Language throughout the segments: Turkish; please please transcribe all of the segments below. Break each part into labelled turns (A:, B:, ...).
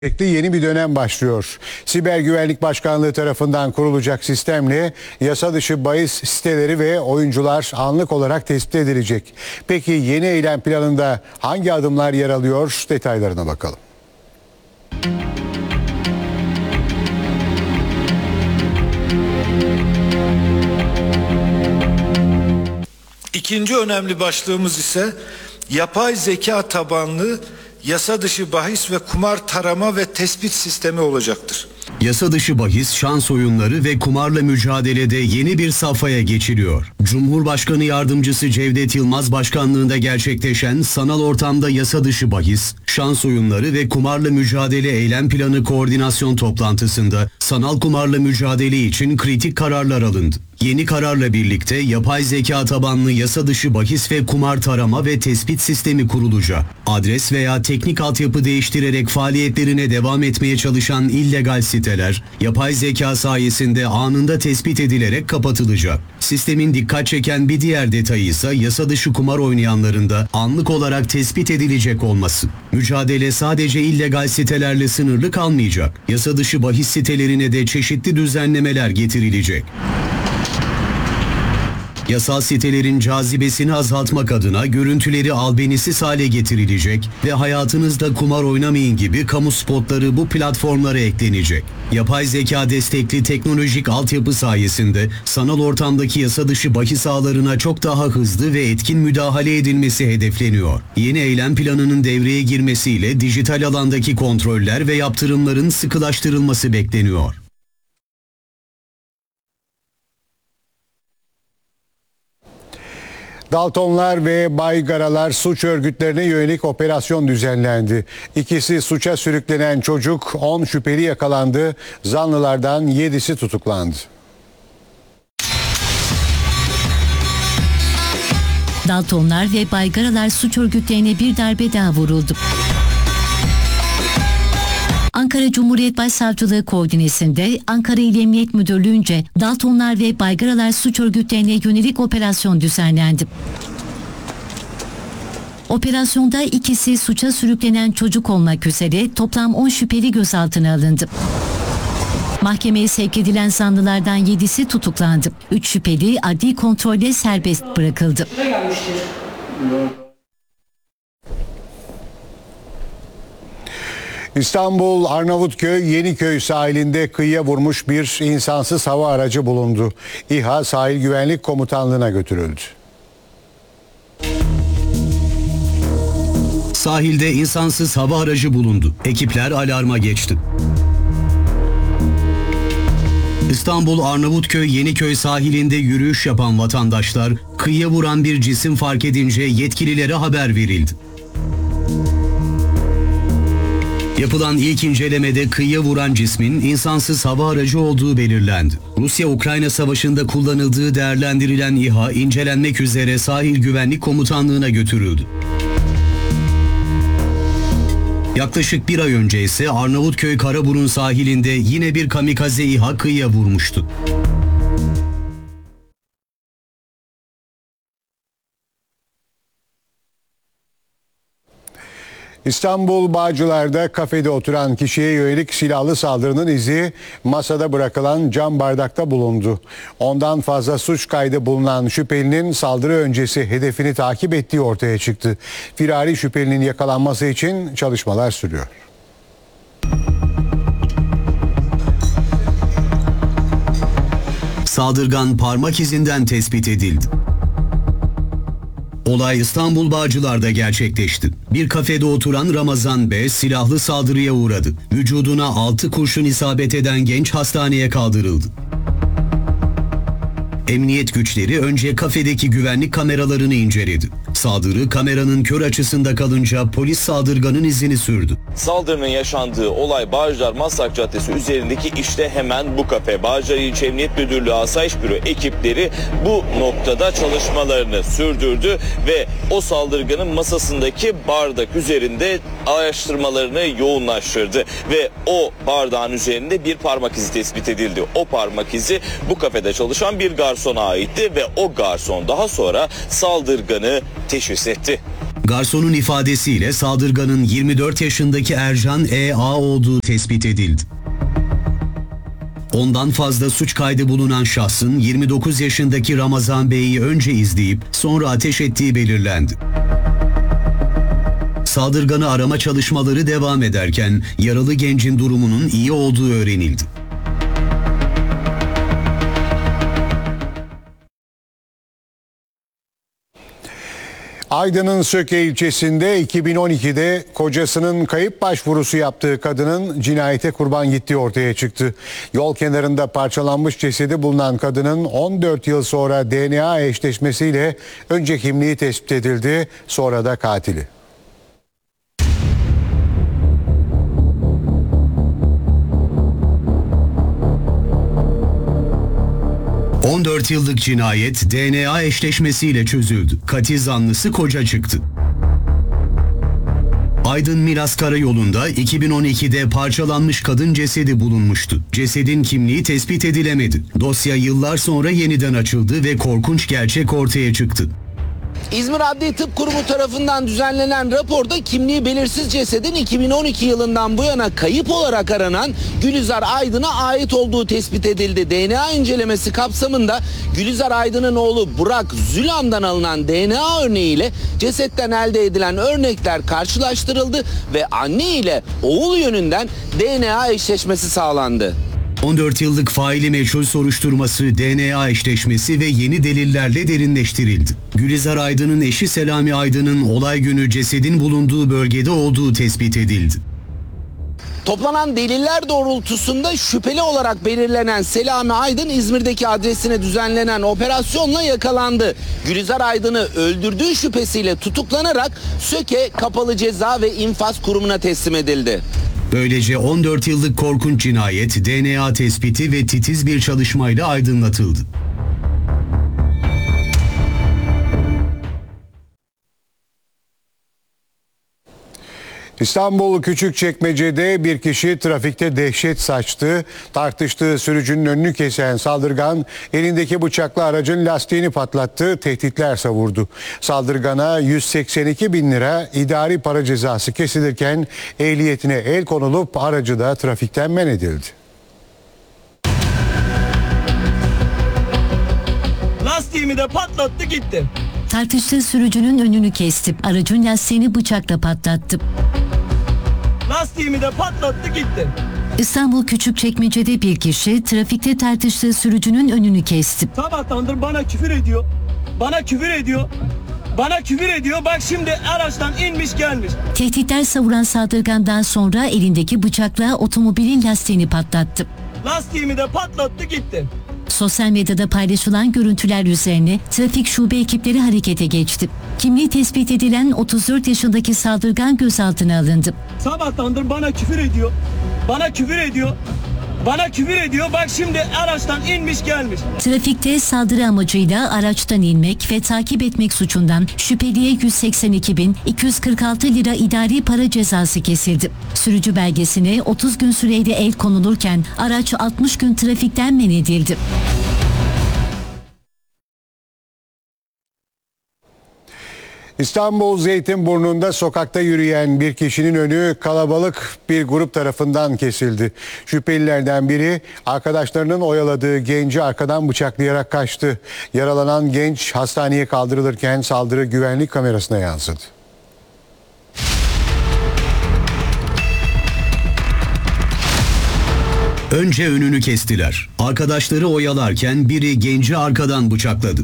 A: Yeni bir dönem başlıyor. Siber Güvenlik Başkanlığı tarafından kurulacak sistemle yasa dışı bahis siteleri ve oyuncular anlık olarak tespit edilecek. Peki yeni eylem planında hangi adımlar yer alıyor? Detaylarına bakalım.
B: İkinci önemli başlığımız ise yapay zeka tabanlı yasa dışı bahis ve kumar tarama ve tespit sistemi olacaktır.
C: Yasa dışı bahis, şans oyunları ve kumarla mücadelede yeni bir safhaya geçiliyor. Cumhurbaşkanı Yardımcısı Cevdet Yılmaz başkanlığında gerçekleşen sanal ortamda yasa dışı bahis, şans oyunları ve kumarla mücadele eylem planı koordinasyon toplantısında sanal kumarla mücadele için kritik kararlar alındı. Yeni kararla birlikte yapay zeka tabanlı yasa dışı bahis ve kumar tarama ve tespit sistemi kurulacak. Adres veya teknik altyapı değiştirerek faaliyetlerine devam etmeye çalışan illegal siteler, yapay zeka sayesinde anında tespit edilerek kapatılacak. Sistemin dikkat çeken bir diğer detayı ise yasa dışı kumar oynayanların da anlık olarak tespit edilecek olması. Mücadele sadece illegal sitelerle sınırlı kalmayacak. Yasa dışı bahis sitelerine de çeşitli düzenlemeler getirilecek. Yasal sitelerin cazibesini azaltmak adına görüntüleri albenisiz hale getirilecek ve hayatınızda kumar oynamayın gibi kamu spotları bu platformlara eklenecek. Yapay zeka destekli teknolojik altyapı sayesinde sanal ortamdaki yasa dışı bahis ağlarına çok daha hızlı ve etkin müdahale edilmesi hedefleniyor. Yeni eylem planının devreye girmesiyle dijital alandaki kontroller ve yaptırımların sıkılaştırılması bekleniyor.
A: Daltonlar ve Baygaralar suç örgütlerine yönelik operasyon düzenlendi. İkisi suça sürüklenen çocuk, 10 şüpheli yakalandı. Zanlılardan 7'si tutuklandı.
D: Daltonlar ve Baygaralar suç örgütlerine bir darbe daha vuruldu. Ankara Cumhuriyet Başsavcılığı koordinesinde Ankara İl Emniyet Müdürlüğü'nce Daltonlar ve Baygaralar suç örgütlerine yönelik operasyon düzenlendi. Operasyonda ikisi suça sürüklenen çocuk olmak üzere toplam 10 şüpheli gözaltına alındı. Mahkemeye sevk edilen zanlılardan 7'si tutuklandı. 3 şüpheli adli kontrolle serbest bırakıldı.
A: İstanbul Arnavutköy Yeniköy sahilinde kıyıya vurmuş bir insansız hava aracı bulundu. İHA Sahil Güvenlik Komutanlığı'na götürüldü.
C: Sahilde insansız hava aracı bulundu. Ekipler alarma geçti. İstanbul Arnavutköy Yeniköy sahilinde yürüyüş yapan vatandaşlar kıyıya vuran bir cisim fark edince yetkililere haber verildi. Yapılan ilk incelemede kıyıya vuran cismin insansız hava aracı olduğu belirlendi. Rusya-Ukrayna savaşında kullanıldığı değerlendirilen İHA incelenmek üzere Sahil Güvenlik Komutanlığı'na götürüldü. Yaklaşık bir ay önce ise Arnavutköy Karaburun sahilinde yine bir kamikaze İHA kıyıya vurmuştu.
A: İstanbul Bağcılar'da kafede oturan kişiye yönelik silahlı saldırının izi masada bırakılan cam bardakta bulundu. Ondan fazla suç kaydı bulunan şüphelinin saldırı öncesi hedefini takip ettiği ortaya çıktı. Firari şüphelinin yakalanması için çalışmalar sürüyor.
C: Saldırgan parmak izinden tespit edildi. Olay İstanbul Bağcılar'da gerçekleşti. Bir kafede oturan Ramazan B. silahlı saldırıya uğradı. Vücuduna 6 kurşun isabet eden genç hastaneye kaldırıldı. Emniyet güçleri önce kafedeki güvenlik kameralarını inceledi. Saldırı kameranın kör açısında kalınca polis saldırganın izini sürdü.
E: Saldırının yaşandığı olay Bağcılar Maslak Caddesi üzerindeki işte hemen bu kafe. Bağcılar İlçe Emniyet Müdürlüğü Asayiş Büro ekipleri bu noktada çalışmalarını sürdürdü ve o saldırganın masasındaki bardak üzerinde araştırmalarını yoğunlaştırdı ve o bardağın üzerinde bir parmak izi tespit edildi. O parmak izi bu kafede çalışan bir garsona aitti ve o garson daha sonra saldırganı teşhis etti.
C: Garsonun ifadesiyle saldırganın 24 yaşındaki Ercan E.A. olduğu tespit edildi. Ondan fazla suç kaydı bulunan şahsın 29 yaşındaki Ramazan Bey'i önce izleyip sonra ateş ettiği belirlendi. Saldırganı arama çalışmaları devam ederken yaralı gencin durumunun iyi olduğu öğrenildi.
A: Aydın'ın Söke ilçesinde 2012'de kocasının kayıp başvurusu yaptığı kadının cinayete kurban gittiği ortaya çıktı. Yol kenarında parçalanmış cesedi bulunan kadının 14 yıl sonra DNA eşleşmesiyle önce kimliği tespit edildi, sonra da katili.
C: 14 yıllık cinayet DNA eşleşmesiyle çözüldü. Katil zanlısı koca çıktı. Aydın Milas Karayolu'nda 2012'de parçalanmış kadın cesedi bulunmuştu. Cesedin kimliği tespit edilemedi. Dosya yıllar sonra yeniden açıldı ve korkunç gerçek ortaya çıktı.
F: İzmir Adli Tıp Kurumu tarafından düzenlenen raporda kimliği belirsiz cesedin 2012 yılından bu yana kayıp olarak aranan Gülizar Aydın'a ait olduğu tespit edildi. DNA incelemesi kapsamında Gülizar Aydın'ın oğlu Burak Zülam'dan alınan DNA örneğiyle cesetten elde edilen örnekler karşılaştırıldı ve anne ile oğul yönünden DNA eşleşmesi sağlandı.
C: 14 yıllık faili meçhul soruşturması, DNA eşleşmesi ve yeni delillerle derinleştirildi. Gülizar Aydın'ın eşi Selami Aydın'ın olay günü cesedin bulunduğu bölgede olduğu tespit edildi.
F: Toplanan deliller doğrultusunda şüpheli olarak belirlenen Selami Aydın İzmir'deki adresine düzenlenen operasyonla yakalandı. Gülizar Aydın'ı öldürdüğü şüphesiyle tutuklanarak Söke Kapalı Ceza ve İnfaz Kurumu'na teslim edildi.
C: Böylece 14 yıllık korkunç cinayet DNA tespiti ve titiz bir çalışmayla aydınlatıldı.
A: İstanbul Küçükçekmece'de bir kişi trafikte dehşet saçtı. Tartıştığı sürücünün önünü kesen saldırgan elindeki bıçakla aracın lastiğini patlattı, tehditler savurdu. Saldırgana 182 bin lira idari para cezası kesilirken ehliyetine el konulup aracı da trafikten men edildi.
G: Lastiğimi de patlattı gitti.
D: Tartıştığı sürücünün önünü kesti. Aracın lastiğini bıçakla patlattı.
G: Lastiğimi de patlattı gitti.
D: İstanbul Küçükçekmece'de bir kişi trafikte tartıştığı sürücünün önünü kesti.
G: Sabahtandır bana küfür ediyor. Bana küfür ediyor. Bana küfür ediyor. Bak şimdi araçtan inmiş gelmiş.
D: Tehditler savuran saldırgandan sonra elindeki bıçakla otomobilin lastiğini patlattı.
G: Lastiğimi de patlattı gitti.
D: Sosyal medyada paylaşılan görüntüler üzerine trafik şube ekipleri harekete geçti. Kimliği tespit edilen 34 yaşındaki saldırgan gözaltına alındı.
G: Sabahtandır bana küfür ediyor. Bana küfür ediyor. Bana küfür ediyor. Bak şimdi araçtan inmiş gelmiş.
D: Trafikte saldırı amacıyla araçtan inmek ve takip etmek suçundan şüpheliye 182.246 lira idari para cezası kesildi. Sürücü belgesine 30 gün süreyle el konulurken araç 60 gün trafikten men edildi.
A: İstanbul Zeytinburnu'nda sokakta yürüyen bir kişinin önü kalabalık bir grup tarafından kesildi. Şüphelilerden biri arkadaşlarının oyaladığı genci arkadan bıçaklayarak kaçtı. Yaralanan genç hastaneye kaldırılırken saldırı güvenlik kamerasına yansıdı.
C: Önce önünü kestiler. Arkadaşları oyalarken biri genci arkadan bıçakladı.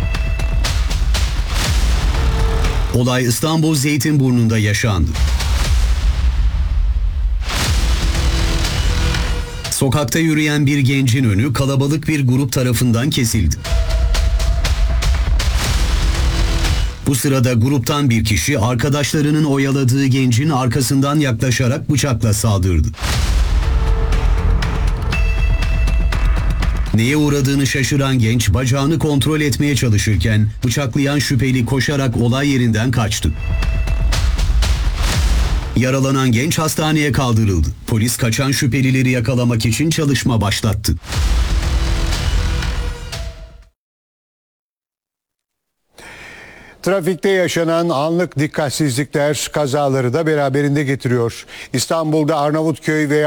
C: Olay İstanbul Zeytinburnu'nda yaşandı. Sokakta yürüyen bir gencin önü kalabalık bir grup tarafından kesildi. Bu sırada gruptan bir kişi arkadaşlarının oyaladığı gencin arkasından yaklaşarak bıçakla saldırdı. Neye uğradığını şaşıran genç bacağını kontrol etmeye çalışırken bıçaklayan şüpheli koşarak olay yerinden kaçtı. Yaralanan genç hastaneye kaldırıldı. Polis kaçan şüphelileri yakalamak için çalışma başlattı.
A: Trafikte yaşanan anlık dikkatsizlikler kazaları da beraberinde getiriyor. İstanbul'da Arnavutköy ve